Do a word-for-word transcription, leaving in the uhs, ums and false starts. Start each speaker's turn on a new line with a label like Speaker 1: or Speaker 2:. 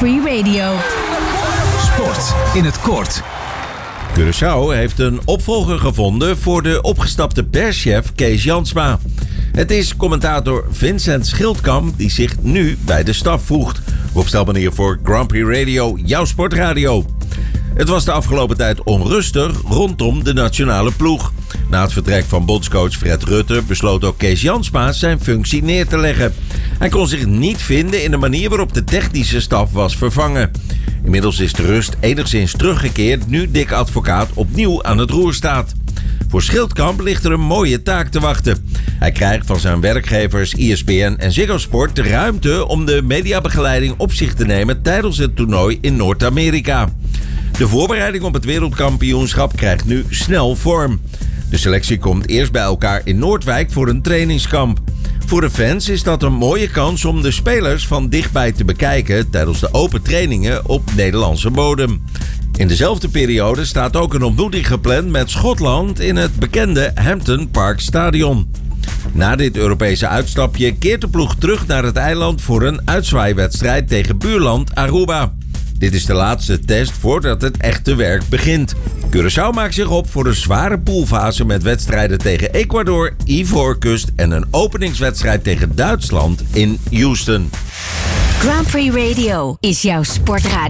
Speaker 1: Free Radio.
Speaker 2: Sport in het kort.
Speaker 3: Curaçao heeft een opvolger gevonden voor de opgestapte perschef Kees Jansma. Het is commentator Vincent Schildkamp die zich nu bij de staf voegt. Opstelmanier voor Grand Prix Radio, jouw sportradio. Het was de afgelopen tijd onrustig rondom de nationale ploeg. Na het vertrek van bondscoach Fred Rutte besloot ook Kees Jansma zijn functie neer te leggen. Hij kon zich niet vinden in de manier waarop de technische staf was vervangen. Inmiddels is de rust enigszins teruggekeerd nu Dick Advocaat opnieuw aan het roer staat. Voor Schildkamp ligt er een mooie taak te wachten. Hij krijgt van zijn werkgevers E S P N en Ziggo Sport de ruimte om de mediabegeleiding op zich te nemen tijdens het toernooi in Noord-Amerika. De voorbereiding op het wereldkampioenschap krijgt nu snel vorm. De selectie komt eerst bij elkaar in Noordwijk voor een trainingskamp. Voor de fans is dat een mooie kans om de spelers van dichtbij te bekijken tijdens de open trainingen op Nederlandse bodem. In dezelfde periode staat ook een ontmoeting gepland met Schotland in het bekende Hampton Park Stadion. Na dit Europese uitstapje keert de ploeg terug naar het eiland voor een uitzwaaiwedstrijd tegen buurland Aruba. Dit is de laatste test voordat het echte werk begint. Curaçao maakt zich op voor een zware poolfase met wedstrijden tegen Ecuador, Ivoorkust en een openingswedstrijd tegen Duitsland in Houston.
Speaker 1: Grand Prix Radio is jouw sportradio.